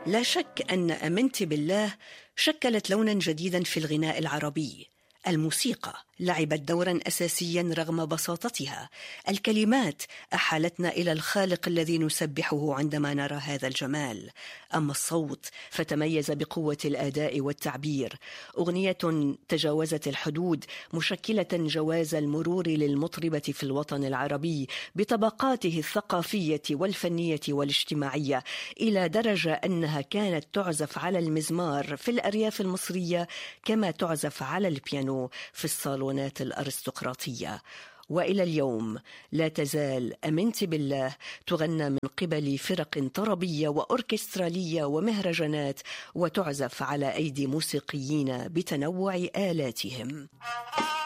لا شك أن آمنت بالله شكلت لوناً جديداً في الغناء العربي. الموسيقى لعبت دوراً أساسياً رغم بساطتها. الكلمات أحالتنا إلى الخالق الذي نسبحه عندما نرى هذا الجمال. أما الصوت فتميز بقوة الأداء والتعبير. أغنية تجاوزت الحدود، مشكلة جواز المرور للمطربة في الوطن العربي بطبقاته الثقافية والفنية والاجتماعية، إلى درجة أنها كانت تعزف على المزمار في الأرياف المصرية كما تعزف على البيانو في الصالونات الأرستقراطية. وإلى اليوم لا تزال آمنت بالله تغنى من قبل فرق طربية وأوركسترالية ومهرجانات، وتعزف على أيدي موسيقيين بتنوع آلاتهم.